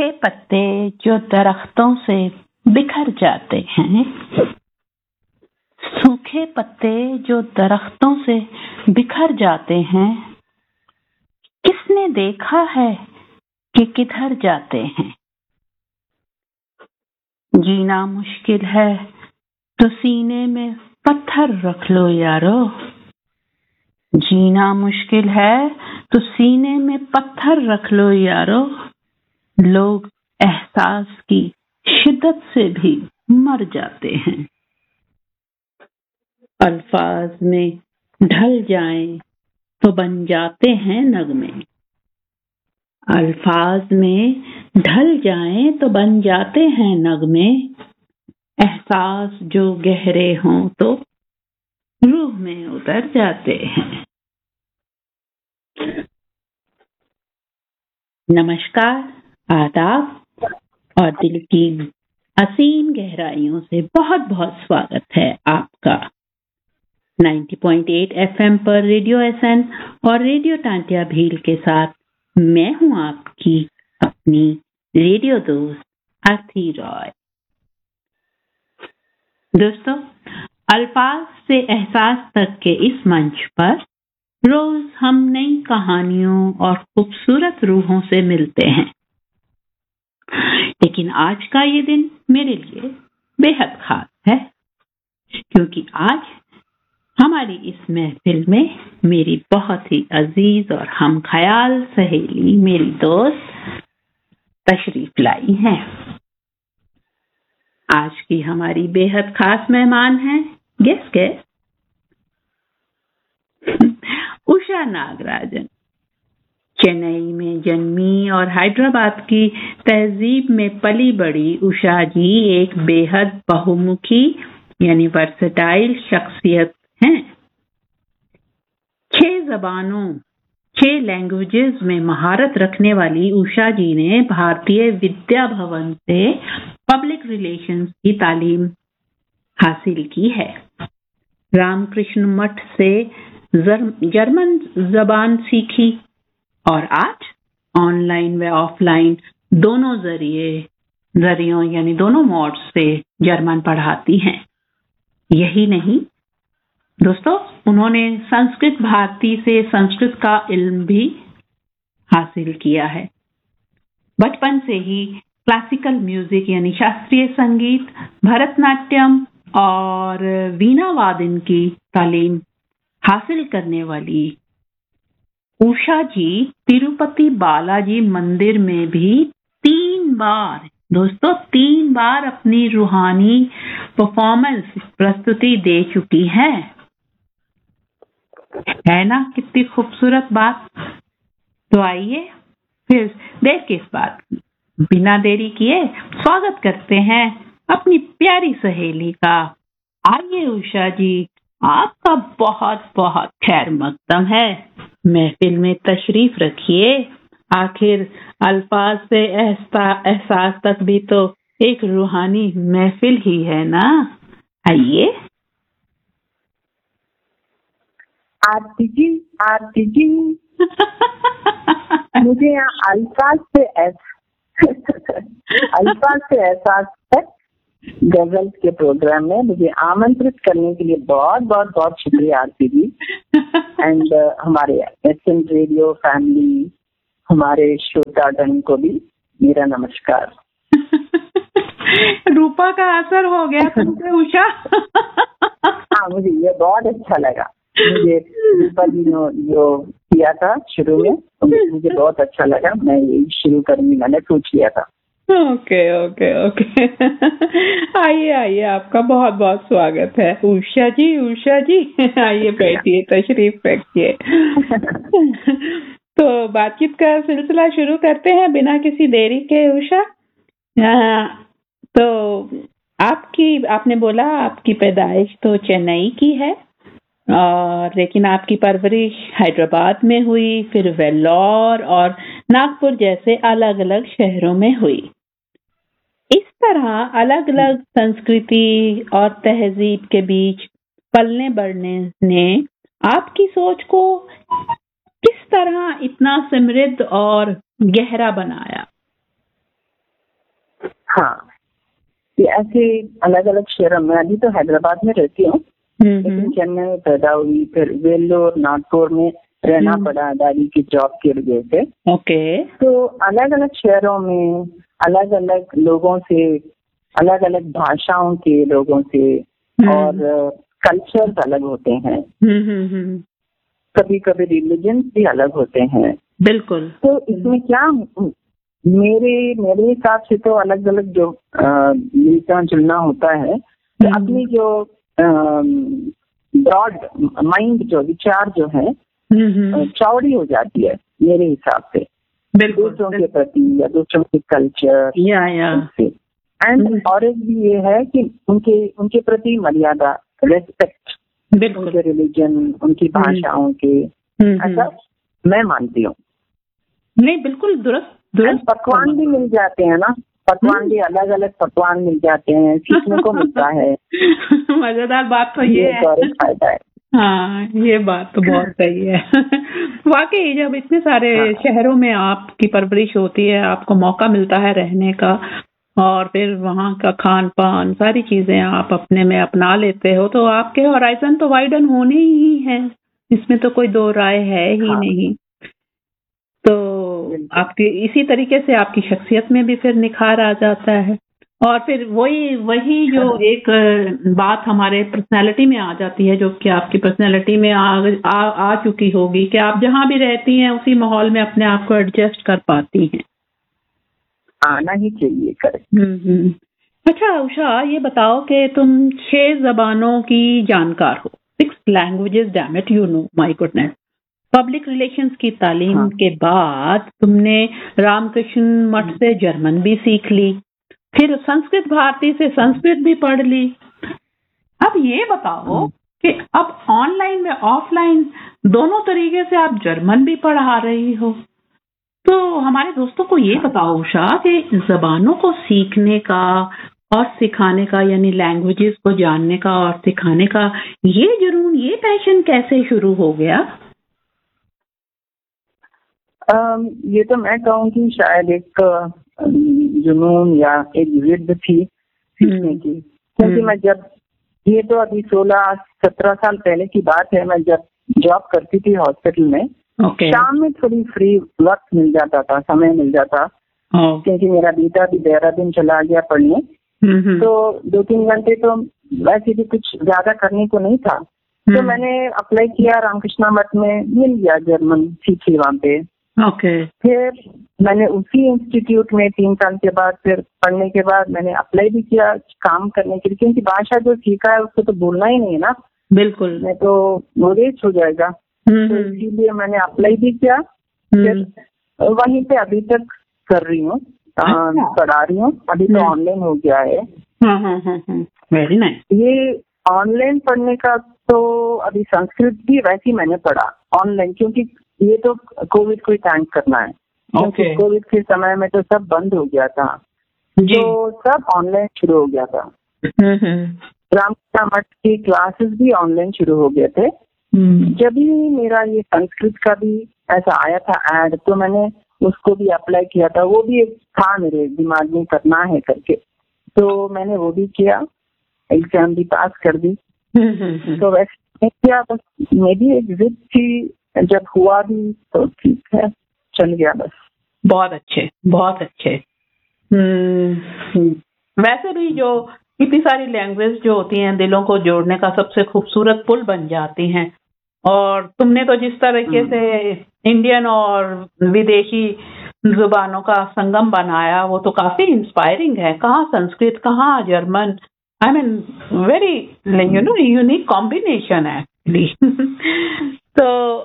सूखे पत्ते जो दरख्तों से बिखर जाते हैं, सूखे पत्ते जो दरख्तों से बिखर जाते हैं, किसने देखा है कि किधर जाते हैं। जीना मुश्किल है तो सीने में पत्थर रख लो यारो, जीना मुश्किल है तो सीने में पत्थर रख लो यारो। लोग एहसास की शिद्दत से भी मर जाते हैं। अल्फाज में ढल जाएं तो बन जाते हैं नगमे, अल्फाज में ढल जाएं तो बन जाते हैं नगमे। एहसास जो गहरे हों तो रूह में उतर जाते हैं। नमस्कार, आदाब और दिल की असीम गहराइयों से बहुत बहुत स्वागत है आपका 90.8 FM पर रेडियो एसएन और रेडियो टांटिया भील के साथ मैं हूं आपकी अपनी रेडियो दोस्त आरती रॉय। दोस्तों, अल्फाज से एहसास तक के इस मंच पर रोज हम नई कहानियों और खूबसूरत रूहों से मिलते हैं, लेकिन आज का ये दिन मेरे लिए बेहद खास है, क्योंकि आज हमारी इस महफिल में मेरी बहुत ही अजीज और हम ख्याल सहेली मेरी दोस्त तशरीफ लाई हैं। आज की हमारी बेहद खास मेहमान हैं गेस्ट उषा नागराजन। चेन्नई में जन्मी और हैदराबाद की तहजीब में पली बड़ी उषा जी एक बेहद बहुमुखी यानी वर्सेटाइल शख्सियत हैं। 6 ज़बानों 6 लैंग्वेजेस में महारत रखने वाली उषा जी ने भारतीय विद्या भवन से पब्लिक रिलेशंस की तालीम हासिल की है। रामकृष्ण मठ से जर्मन जबान सीखी और आज ऑनलाइन व ऑफलाइन दोनों जरियों यानी दोनों मोड्स से जर्मन पढ़ाती हैं। यही नहीं दोस्तों, उन्होंने संस्कृत भारती से संस्कृत का इल्म भी हासिल किया है। बचपन से ही क्लासिकल म्यूजिक यानी शास्त्रीय संगीत, भरतनाट्यम और वीणा वादन की तालीम हासिल करने वाली उषा जी तिरुपति बालाजी मंदिर में भी 3 बार अपनी रूहानी परफॉर्मेंस प्रस्तुति दे चुकी हैं। है ना कितनी खूबसूरत बात। तो आइए फिर देर किस बात की, बिना देरी किए स्वागत करते हैं अपनी प्यारी सहेली का। आइए उषा जी, आपका बहुत बहुत खैर मकदम है। महफिल में तशरीफ रखिए। आखिर अल्फाज से एहसास तक भी तो एक रूहानी महफिल ही है ना। आइए। आरती जी मुझे यहाँ अल्फाज से एहसास तक गजल के प्रोग्राम में मुझे आमंत्रित करने के लिए बहुत बहुत बहुत शुक्रिया आरती जी। एंड हमारे एसएन रेडियो फैमिली, हमारे श्रोतागण को भी मेरा नमस्कार। रूपा का असर हो गया तुमसे उषा। हाँ, मुझे ये बहुत अच्छा लगा। मुझे रूपा जी ने जो किया था शुरू में, तो मुझे बहुत अच्छा लगा। मैं यही शुरू करूंगी, मैंने सोच लिया था। ओके। आइए, आपका बहुत बहुत स्वागत है उषा जी। आइए बैठिए, तशरीफ रखिए। तो बातचीत का सिलसिला शुरू करते हैं बिना किसी देरी के उषा। तो आपने बोला आपकी पैदाइश तो चेन्नई की है, और लेकिन आपकी परवरिश हैदराबाद में हुई, फिर वेल्लोर और नागपुर जैसे अलग अलग शहरों में हुई। इस तरह अलग अलग संस्कृति और तहजीब के बीच पलने बढ़ने ने आपकी सोच को किस तरह इतना समृद्ध और गहरा बनाया? हाँ, ये ऐसे अलग अलग शहरों में, अभी तो हैदराबाद में रहती हूँ, लेकिन चेन्नई में पैदा हुई, फिर वेल्लोर नागपुर में रहना पड़ा दादी की जॉब की वजह से। ओके। तो अलग अलग शहरों में अलग अलग लोगों से, अलग अलग भाषाओं के लोगों से और कल्चर्स अलग होते हैं। कभी कभी रिलीजन भी अलग होते हैं। बिल्कुल। तो इसमें क्या, मेरे हिसाब से तो अलग अलग जो मिलना जुलना होता है, तो अपनी जो ब्रॉड माइंड, जो विचार जो है चौड़ी हो जाती है मेरे हिसाब से, दूसरों के प्रति या दूसरों के कल्चर। एंड और एक भी ये है कि उनके प्रति मर्यादा, रेस्पेक्ट, उनके रिलीजन, उनकी भाषाओं के, ऐसा मैं मानती हूँ। नहीं, बिल्कुल दुरुस्त। पकवान भी मिल जाते हैं ना, पकवान भी अलग अलग पकवान मिल जाते हैं, सीखने को मिलता है। मजेदार बात तो ये है। फायदा है। हाँ, ये बात तो बहुत सही है। वाकई जब इतने सारे शहरों में आपकी परवरिश होती है, आपको मौका मिलता है रहने का, और फिर वहाँ का खान पान, सारी चीजें आप अपने में अपना लेते हो, तो आपके होराइजन तो वाइडन होने ही है, इसमें तो कोई दो राय है ही नहीं। तो आपकी इसी तरीके से आपकी शख्सियत में भी फिर निखार आ जाता है, और फिर वही जो एक बात हमारे पर्सनालिटी में आ जाती है, जो कि आपकी पर्सनालिटी में आ चुकी होगी, कि आप जहाँ भी रहती हैं उसी माहौल में अपने आप को एडजस्ट कर पाती हैं। आना ही चाहिए। करेक्ट। अच्छा उषा, ये बताओ कि तुम 6 ज़बानों की जानकार हो, 6 languages, damn it, you know, my goodness. Public relations की तालीम के बाद तुमने रामकृष्ण मठ से जर्मन भी सीख ली, फिर संस्कृत भारती से संस्कृत भी पढ़ ली। अब ये बताओ कि अब ऑनलाइन में ऑफलाइन दोनों तरीके से आप जर्मन भी पढ़ा रही हो, तो हमारे दोस्तों को ये बताओ उषा कि ज़बानों को सीखने का और सिखाने का, यानी लैंग्वेजेस को जानने का और सिखाने का ये जुनून, ये पैशन कैसे शुरू हो गया? ये तो मैं कहूँगी शायद एक जुनून या एक जिद थी सीखने की, क्योंकि मैं जब, ये तो अभी 16-17 साल पहले की बात है, मैं जब जॉब करती थी हॉस्पिटल में, शाम में थोड़ी फ्री वक्त मिल जाता था, समय मिल जाता, क्योंकि मेरा बेटा भी देहरादून चला गया पढ़ने, तो 2-3 घंटे तो वैसे भी कुछ ज्यादा करने को नहीं था, तो मैंने अप्लाई किया रामकृष्ण मठ में, मिल गया, जर्मन सीखी वहाँ पे। फिर मैंने उसी इंस्टीट्यूट में 3 साल के बाद, फिर पढ़ने के बाद मैंने अप्लाई भी किया काम करने के लिए, क्योंकि भाषा जो सीखा है उसको तो बोलना ही नहीं है ना, बिल्कुल, नहीं तो वेस्ट हो जाएगा। तो इसीलिए मैंने अप्लाई भी किया, फिर वहीं पे अभी तक कर रही हूँ, पढ़ा रही हूँ। अभी तो ऑनलाइन हो गया है। Very nice. ये ऑनलाइन पढ़ने का तो अभी संस्कृत भी वैसे ही मैंने पढ़ा ऑनलाइन, क्योंकि ये तो कोविड को ही थैंक करना है, क्योंकि कोविड के समय में तो सब बंद हो गया था, तो सब ऑनलाइन शुरू हो गया था। रामकृष्ण मठ की क्लासेस भी ऑनलाइन शुरू हो गए थे। जब भी मेरा ये संस्कृत का भी ऐसा आया था ऐड, तो मैंने उसको भी अप्लाई किया था, वो भी एक था मेरे दिमाग में करना है करके, तो मैंने वो भी किया, एग्जाम भी पास कर दी। तो वैसे क्या, बस मेरी एक जिद थी, जब हुआ भी तो ठीक है, चल गया बस। बहुत अच्छे, बहुत अच्छे। वैसे भी जो इतनी सारी लैंग्वेज जो होती हैं, दिलों को जोड़ने का सबसे खूबसूरत पुल बन जाती हैं, और तुमने तो जिस तरीके से इंडियन और विदेशी जुबानों का संगम बनाया, वो तो काफी इंस्पायरिंग है। कहाँ संस्कृत, कहाँ German, I mean very unique combination है एक्चुअली। तो